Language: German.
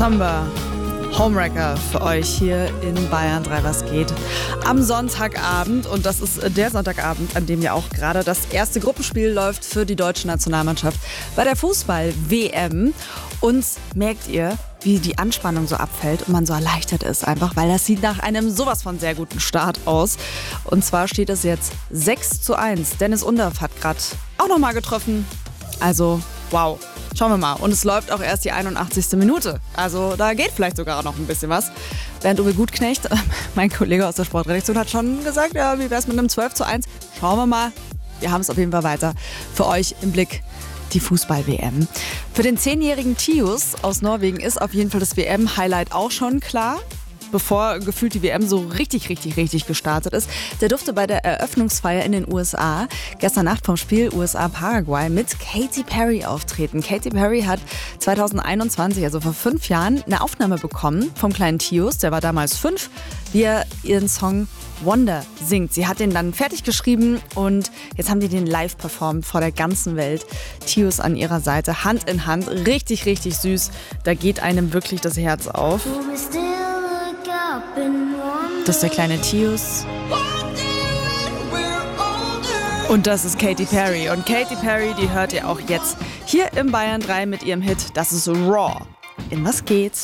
Samba, Homewrecker für euch hier in Bayern 3, was geht. Am Sonntagabend, und das ist der Sonntagabend, an dem ja auch gerade das erste Gruppenspiel läuft für die deutsche Nationalmannschaft bei der Fußball-WM. Und merkt ihr, wie die Anspannung so abfällt und man so erleichtert ist einfach, weil das sieht nach einem sowas von sehr guten Start aus. Und zwar steht es jetzt 6:1. Dennis Undaff hat gerade auch nochmal getroffen. Also, wow. Schauen wir mal. Und es läuft auch erst die 81. Minute. Also da geht vielleicht sogar noch ein bisschen was. Während Uwe Gutknecht, mein Kollege aus der Sportredaktion, hat schon gesagt, ja, wie wäre es mit einem 12:1? Schauen wir mal. Wir haben es auf jeden Fall weiter für euch im Blick. Die Fußball-WM. Für den 10-jährigen Tius aus Norwegen ist auf jeden Fall das WM-Highlight auch schon klar. Bevor gefühlt die WM so richtig gestartet ist. Der durfte bei der Eröffnungsfeier in den USA gestern Nacht vom Spiel USA-Paraguay mit Katy Perry auftreten. Katy Perry hat 2021, also vor 5 Jahren, eine Aufnahme bekommen vom kleinen Tius, der war damals 5, wie er ihren Song Wonder singt. Sie hat den dann fertig geschrieben und jetzt haben die den live performt vor der ganzen Welt. Tius an ihrer Seite, Hand in Hand, richtig süß. Da geht einem wirklich das Herz auf. Das ist der kleine Tius. Und das ist Katy Perry. Und Katy Perry, die hört ihr auch jetzt hier im Bayern 3 mit ihrem Hit. Das ist Raw. In was geht's?